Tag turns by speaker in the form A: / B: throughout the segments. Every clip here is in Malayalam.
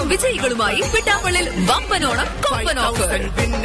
A: വിജയികളുമായി Pittappillil വമ്പനോണം കോമ്പൻ offer.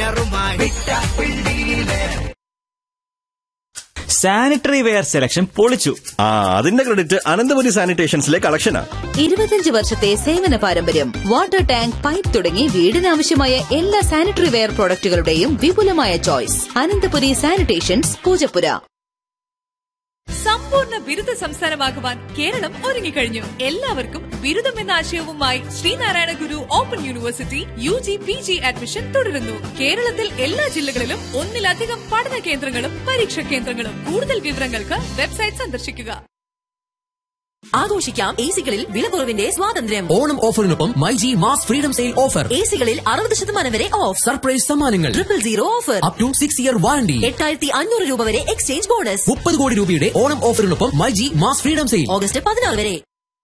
B: Sanitary ware selection പൊളിച്ചു.
C: അതിന്റെ ക്രെഡിറ്റ് അനന്തപുരി സാനിറ്റേഷൻസിലെ കളക്ഷനാ.
A: 25 വർഷത്തെ സേവന പാരമ്പര്യം. വാട്ടർ ടാങ്ക്, പൈപ്പ് തുടങ്ങി വീടിനാവശ്യമായ എല്ലാ സാനിറ്ററി വെയർ പ്രോഡക്റ്റുകളുടെയും വിപുലമായ ചോയ്സ്. അനന്തപുരി സാനിറ്റേഷൻസ്, പൂജപ്പുര. സമ്പൂർണ്ണ ബിരുദ സംസ്ഥാനമാകുവാൻ കേരളം ഒരുങ്ങിക്കഴിഞ്ഞു. എല്ലാവർക്കും ബിരുദം എന്ന ആശയവുമായി ശ്രീനാരായണ ഗുരു open university UG PG admission തുടരുന്നു. കേരളത്തിൽ എല്ലാ ജില്ലകളിലും ഒന്നിലധികം പഠന കേന്ദ്രങ്ങളും പരീക്ഷാ കേന്ദ്രങ്ങളും. കൂടുതൽ വിവരങ്ങൾക്ക് വെബ്സൈറ്റ് സന്ദർശിക്കുക. ആഘോഷിക്കാം എസികളിൽ വിലക്കുറവിന്റെ സ്വാതന്ത്ര്യം.
D: Onam ഓഫറിനൊപ്പം myG mass freedom sale offer.
A: എസികളിൽ 60% വരെ ഓഫ്.
D: സർപ്രൈസ് സമ്മാനങ്ങൾ.
A: 000 offer.
D: Up to 6 year warranty.
A: 8500 രൂപ വരെ എക്സ്ചേഞ്ച് ബോണസ്.
D: 30 കോടി രൂപയുടെ Onam ഓഫറിനൊപ്പം myG mass freedom sale
A: August 16 വരെ.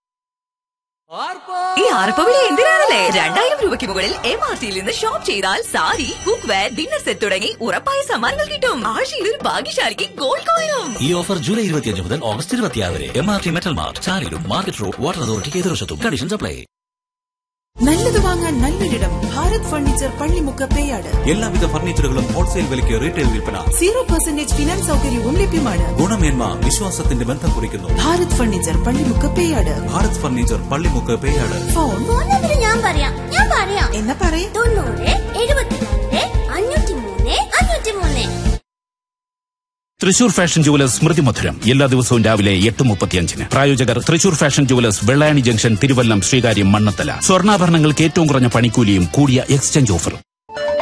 A: ഈ ആർപ്പവിളി എന്തിനാണല്ലേ? 2000 രൂപയ്ക്ക് മുകളിൽ MRTയിൽ നിന്ന് ഷോപ്പ് ചെയ്താൽ sari, cook wear, dinner set തുടങ്ങി ഉറപ്പായ സമ്മാനങ്ങൾ കിട്ടും. ആഴ്ചയിൽ ഒരു ഭാഗ്യശാലിക്ക് ഗോൾഡ് കോയിനും.
E: ഈ ഓഫർ ജൂലൈ 25 മുതൽ ഓഗസ്റ്റ് 26 വരെ. MRT metal mart, ചാലിലും market road, water അതോറിറ്റിക്ക് എതിർവശത്തും. Conditions apply.
F: നല്ലത് വാങ്ങാൻ നല്ലൊരിടം. ഭാരത് ഫർണിച്ചർ, പള്ളിമുക്ക്, പേയാട്.
G: എല്ലാവിധ ഫർണിച്ചറുകളും ഹോൾസെയിൽ വിലയ്ക്ക് റീറ്റെയിൽ വിൽപ്പന.
F: 0% ഫിനാൻസ് സൗകര്യവും ലഭ്യമാണ്.
G: ഗുണമേന്മ വിശ്വാസത്തിന്റെ ബന്ധം കുറിക്കുന്നു.
F: Bharat furniture, Pallimukku, Peyad.
G: Bharat furniture, Pallimukku, Peyad.
F: Phone
H: ഞാൻ പറയാം
F: എന്നാ പറയേ.
H: 90 72 503 503.
I: തൃശൂർ ഫാഷൻ ജുവലേഴ്സ് സ്മൃതി മധുരം എല്ലാ ദിവസവും രാവിലെ 8:35. പ്രായോജകർ Thrissur fashion jewellers, Vellayani junction, Thiruvallam, Sreekaryam, Mannathala. സ്വർണ്ണാഭരണങ്ങൾക്ക് ഏറ്റവും കുറഞ്ഞ പണിക്കൂലിയും കൂടിയ എക്സ്ചേഞ്ച് ഓഫറും.